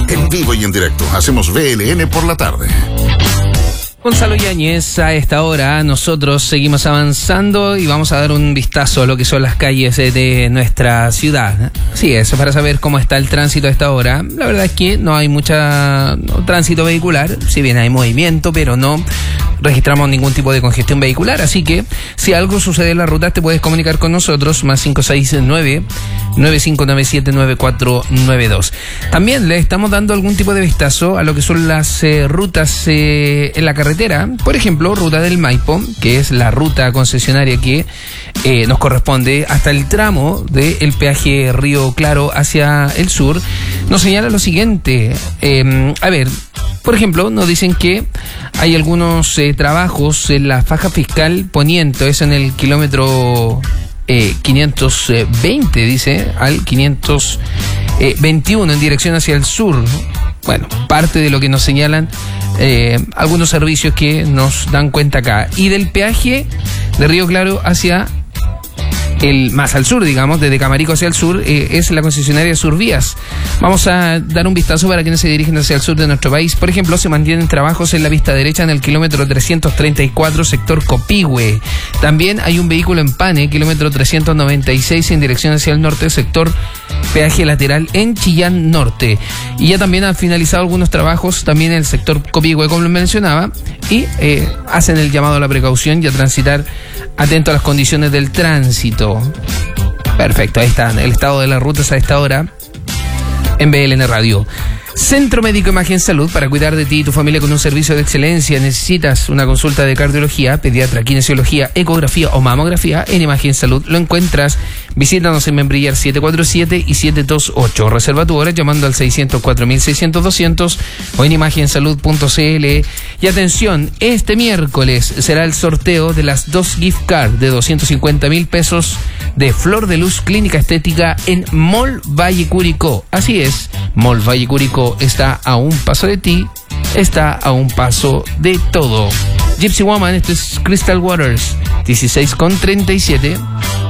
En vivo y en directo, hacemos VLN por la tarde. Gonzalo Yáñez, a esta hora nosotros seguimos avanzando y vamos a dar un vistazo a lo que son las calles de nuestra ciudad. Así es, para saber cómo está el tránsito a esta hora. La verdad es que no hay tránsito vehicular, si bien hay movimiento, pero no registramos ningún tipo de congestión vehicular, así que si algo sucede en la ruta te puedes comunicar con nosotros, más 569-9597-9492. También le estamos dando algún tipo de vistazo a lo que son las rutas en la carretera. Por ejemplo, ruta del Maipo, que es la ruta concesionaria que nos corresponde hasta el tramo del peaje Río Claro hacia el sur. Nos señala lo siguiente, por ejemplo, nos dicen que hay algunos trabajos en la faja fiscal poniente, es en el kilómetro 520, dice, al 521 en dirección hacia el sur. Bueno, parte de lo que nos señalan algunos servicios que nos dan cuenta acá. Y del peaje de Río Claro hacia más al sur, digamos, desde Camarico hacia el sur, es la concesionaria Survías. Vamos a dar un vistazo para quienes se dirigen hacia el sur de nuestro país. Por ejemplo, se mantienen trabajos en la vista derecha en el kilómetro 334, sector Copihue. También hay un vehículo en Pane, kilómetro 396 en dirección hacia el norte, sector peaje lateral en Chillán Norte. Y ya también han finalizado algunos trabajos también en el sector Copihue, como lo mencionaba, y hacen el llamado a la precaución y a transitar atento a las condiciones del tránsito. Perfecto, ahí está el estado de las rutas a esta hora en BLN Radio. Centro Médico Imagen Salud, para cuidar de ti y tu familia con un servicio de excelencia. Necesitas una consulta de cardiología, pediatra, kinesiología, ecografía o mamografía. En Imagen Salud lo encuentras. Visítanos en Membrillar 747 y 728. Reserva tu hora llamando al 604-600-200 o en imagensalud.cl. Y atención, este miércoles será el sorteo de las 2 gift cards de 250,000 pesos de Flor de Luz Clínica Estética en Mall Valle Curicó. Así es, Mall Valle Curicó está a un paso de ti, está a un paso de todo. Gypsy Woman, esto es Crystal Waters, 16:37.